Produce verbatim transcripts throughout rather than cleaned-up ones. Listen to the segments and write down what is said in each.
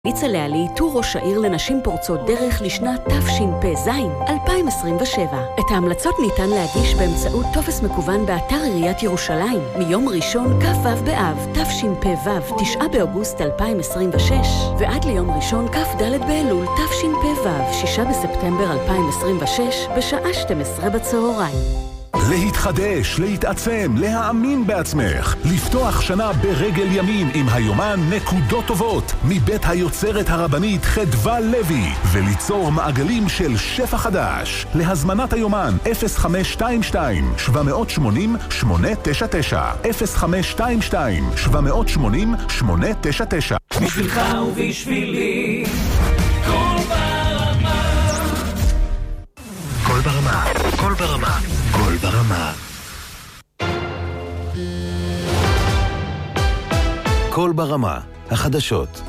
המליץ עליה לאיתור ראש העיר לנשים פורצות דרך לשנת תשפ"ז אלפיים עשרים ושבע. את ההמלצות ניתן להגיש באמצעות טופס מקוון באתר עיריית ירושלים מיום ראשון כ"ו באב תשפ"ו תשעה באוגוסט אלפיים עשרים ושש ועד ליום ראשון כ"ד באלול תשפ"ו שישה בספטמבר אלפיים עשרים ושש בשעה שתים עשרה בצהריים. להתחדש, להתעצם, להאמין בעצמך. לפתוח שנה ברגל ימין עם היומן נקודות טובות מבית היוצרת הרבנית חדווה לוי וליצור מעגלים של שפע חדש. להזמנת היומן אפס חמש שתיים שתיים שבע שמונה אפס שמונה תשע תשע אפס חמש שתיים שתיים שבע שמונה אפס שמונה תשע תשע. בשבילך ובשבילי כל ברמה כל ברמה כל ברמה כל ברמה כל ברמה החדשות.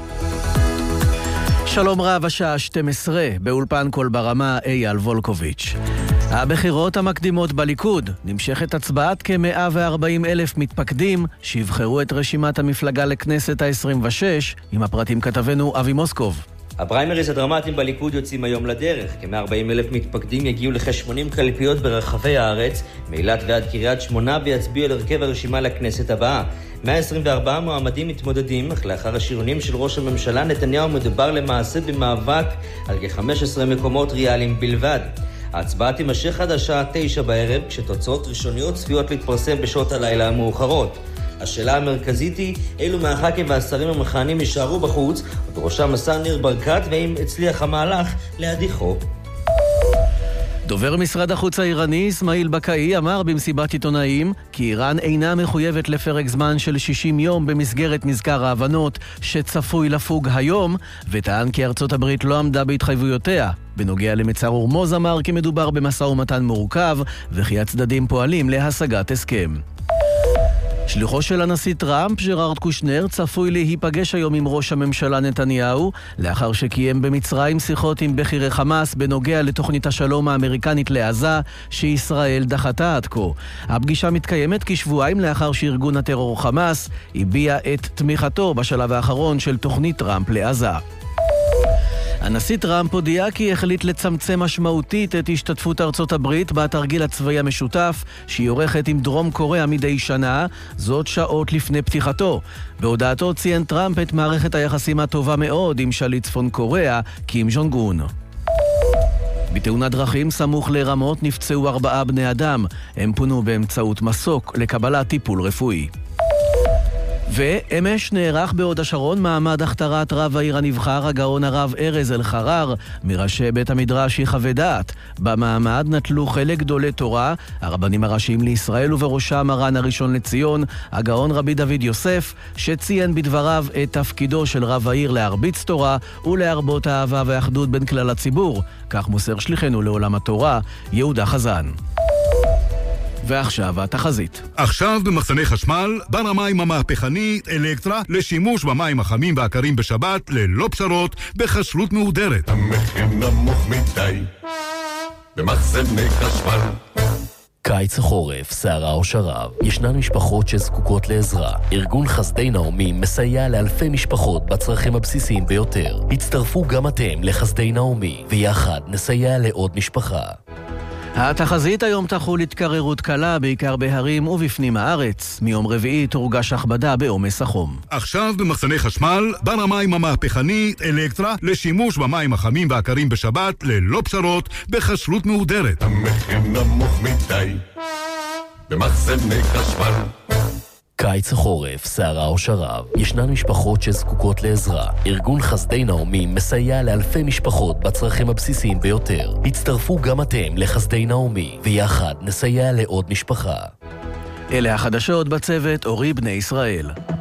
שלום רב, השעה שתים עשרה, באולפן כל ברמה אייל וולקוביץ'. הבחירות המקדימות בליכוד, נמשכת הצבעת כ-מאה וארבעים אלף מתפקדים שיבחרו את רשימת המפלגה לכנסת ה-עשרים ושש, עם הפרטים כתבנו אבי מוסקוב. הפריימריז הדרמטיים בליכוד יוצאים היום לדרך. כ-מאה וארבעים אלף מתפקדים יגיעו לכ-שמונים קלפיות ברחבי הארץ, מאילת ועד קריית שמונה, ויצביעו על הרכב הרשימה לכנסת הבאה. מאה עשרים וארבעה מועמדים מתמודדים, אך לאחר השריונים של ראש הממשלה נתניהו מדובר למעשה במאבק על כ-חמישה עשר מקומות ריאליים בלבד. ההצבעה תימשך עד השעה תשע בערב, כשתוצאות ראשוניות צפויות להתפרסם בשעות הלילה המאוחרות. השאלה המרכזית היא אילו מהח"כים והשרים המכהנים יישארו בחוץ, ובראשם השר ניר ברקת, והאם הצליח המהלך להדיחו. דובר משרד החוץ האיראני אסמאעיל בקאי אמר במסיבת עיתונאים כי איראן אינה מחויבת לפרק זמן של שישים יום במסגרת מזכר ההבנות שצפוי לפוג היום, וטען כי ארצות הברית לא עמדה בהתחייבויותיה. בנוגע למצר הורמוז אמר כי מדובר במשא ומתן מורכב וכי הצדדים פועלים להשגת הסכם. שליחו של הנשיא טראמפ, ג'רארד קושנר, צפוי להיפגש היום עם ראש הממשלה נתניהו, לאחר שקיים במצרים שיחות עם בכירי חמאס בנוגע לתוכנית השלום האמריקנית לעזה, שישראל דחתה עד כה. הפגישה מתקיימת כשבועיים לאחר שארגון הטרור חמאס הביע את תמיכתו בשלב האחרון של תוכנית טראמפ לעזה. הנשיא טראמפ הודיע כי החליט לצמצם משמעותית את השתתפות ארצות הברית בתרגיל הצבאי המשותף שהיא עורכת עם דרום קוריאה מדי שנה, זאת שעות לפני פתיחתו. בהודעתו ציין טראמפ את מערכת היחסים הטובה מאוד עם שליט צפון קוריאה, קים ז'ונג און. בתאונת דרכים סמוך לרמות נפצעו ארבעה בני אדם. הם פונו באמצעות מסוק לקבלת טיפול רפואי. ואמש נערך בהוד השרון מעמד הכתרת רב העיר הנבחר, הגאון הרב ארז אלחרר, מראשי בית המדרש יחווה דעת. במעמד נטלו חלק גדולי תורה, הרבנים הראשיים לישראל ובראשם מרן הראשון לציון, הגאון רבי דוד יוסף, שציין בדבריו את תפקידו של רב העיר להרביץ תורה ולהרבות האהבה והאחדות בין כלל הציבור. כך מוסר שליחנו לעולם התורה, יהודה חזן. ועכשיו התחזית. עכשיו במחסני חשמל, בר המים המהפכנית אלקטרה, לשימוש במים החמים והקרים בשבת, ללא פשרות, בחשלות מהודרת. המחיר נמוך מדי במחסני חשמל. קיץ החורף, סערה או שרב, ישנן משפחות שזקוקות לעזרה. ארגון חסדי נעמי מסייע לאלפי משפחות בצרכים הבסיסיים ביותר. הצטרפו גם אתם לחסדי נעמי, ויחד נסייע לעוד משפחה. התחזית היום תחול התקררות קלה בעיקר בהרים ובפנים הארץ. מיום רביעי תורגש הכבדה בעומס החום. עכשיו במחסני חשמל, בר המים המהפכנית אלקטרה, לשימוש במים החמים והקרים בשבת, ללא פשרות, בחשלות מהודרת. המחיר נמוך מדי במחסני חשמל. קיץ החורף, סערה או שרב, ישנן משפחות שזקוקות לעזרה. ארגון חסדי נעמי מסייע לאלפי משפחות בצרכים הבסיסיים ביותר. הצטרפו גם אתם לחסדי נעמי, ויחד נסייע לעוד משפחה. אלה החדשות בצוות אורי בני ישראל.